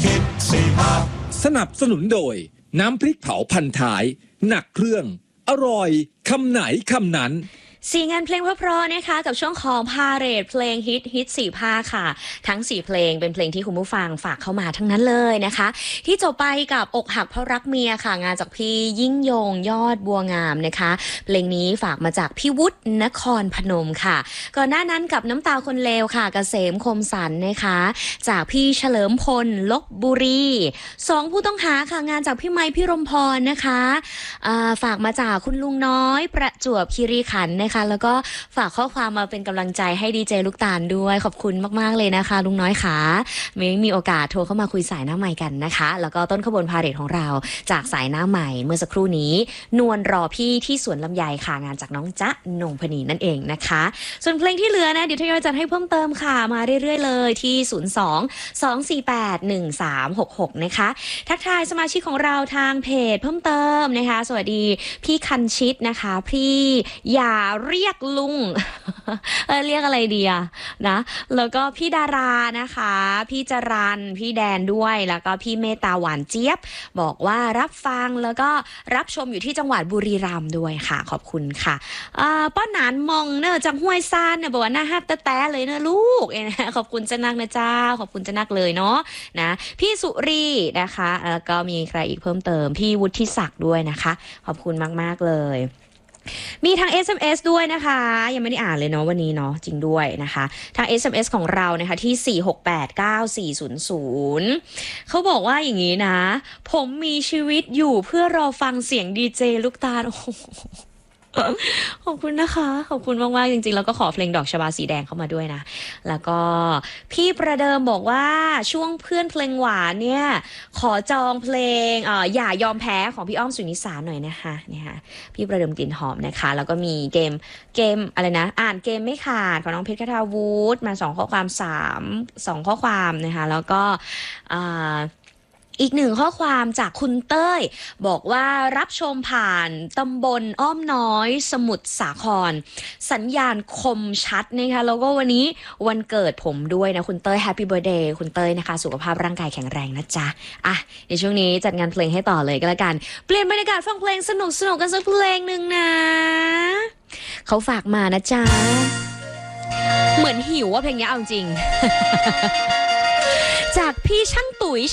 สนับสนุนโดยน้ำพริกเผาพันท้ายหนักเครื่องอร่อยคำไหนคำนั้น 4 งานเพลงเพราะๆนะคะกับช่วงของพาเหรดเพลงฮิต4 ภาคค่ะทั้ง4เพลงเป็นเพลงที่คุณผู้ฟังฝากเข้ามาทั้งนั้นเลยนะคะที่จบไปกับอกหักเพราะรักเมียค่ะงานจากพี่ยิ่งยงยอดบัวงามนะคะเพลงนี้ฝากมาจากพี่วุฒินครพนมค่ะก่อนหน้านั้นกับน้ำตาคนเลวค่ะเกษมคมสันนะคะจากพี่เฉลิมพลลพบุรี2 ผู้ต้องหาค่ะงานจากพี่ไมค์พี่รมพรนะคะฝากมาจากคุณลุงน้อยประจวบคีรีขันธ์นะคะแล้วก็ฝากข้อความมาเป็นกำลังใจให้ดีเจลูกตาลด้วยขอบคุณมากๆเลยนะคะลุงน้อยค่ะมีโอกาสโทรเข้ามาคุยสายหน้าใหม่กันนะคะแล้วก็ต้นขบวนพาเหรดของเราจากสายหน้าใหม่เมื่อสักครู่นี้นวลรอพี่ที่สวนลำไยค่ะงานจากน้องจ๊ะนงพนีนั่นเองนะคะส่วนเพลงที่เหลือนะเดี๋ยวทยอยจัดให้เพิ่มเติมค่ะมาเรื่อยๆเลยที่02-248-1366นะคะทักทายสมาชิกของเราทางเพจเพิ่มเติมนะคะสวัสดีพี่คันชิตนะคะพี่อย่าเรียกลุง เรียกอะไรดีอะนะแล้วก็พี่ดารานะคะพี่จรัญพี่แดนด้วยแล้วก็พี่เมตตาหวานเจี๊ยบบอกว่ารับฟังแล้วก็รับชมอยู่ที่จังหวัดบุรีรัมย์ด้วยค่ะขอบคุณค่ะป้าหนานมองเนอะจังห้วยซานเนี่ยบอกว่าหน้าฮักแต้ๆเลยเนอะลูกขอบคุณจะนักนะจ้าขอบคุณจะนักเลยเนาะนะพี่สุรีนะคะแล้วก็มีใครอีกเพิ่มเติมพี่วุฒิศักดิ์ด้วยนะคะขอบคุณมากๆเลยมีทาง SMS ด้วยนะคะยังไม่ได้อ่านเลยเนาะวันนี้เนาะจริงด้วยนะคะทาง SMS ของเรานะคะที่4689400เขาบอกว่าอย่างนี้นะผมมีชีวิตอยู่เพื่อรอฟังเสียงดีเจลูกตาลขอบคุณนะคะขอบคุณมากๆจริงๆแล้วก็ขอเพลงดอกชบาสีแดงเข้ามาด้วยนะแล้วก็พี่ประเดิมบอกว่าช่วงเพื่อนเพลงหวานเนี่ยขอจองเพลงอย่ายอมแพ้ของพี่อ้อมสุนิสาหน่อยนะคะเนี่ยค่ะพี่ประเดิมกลิ่นหอมนะคะแล้วก็มีเกมอะไรนะอ่านเกมไม่ขาดของน้องเพชรคทาวุฒิมา2 ข้อความ2 ข้อความนะคะแล้วก็อีก 1 ข้อความจากคุณเต้ยบอกว่ารับชมผ่านตำบลอ้อมน้อยสมุทรสาครสัญญาณคมชัดนะคะแล้วก็วันนี้วันเกิดผมด้วยนะคุณเต้ยแฮปปี้เบิร์ธเดย์คุณเต้ยนะคะสุขภาพร่างกายแข็งแรงนะจ๊ะในช่วงนี้จัดงานเพลงให้ต่อเลยก็แล้วกันเปลี่ยนบรรยากาศฟังเพลงสนุกกันสักเพลงหนึ่งนะเขาฝากมานะจ๊ะเหมือนหิวว่าเพลงนี้เอาจริงจากพี่ช่างตุ๋ย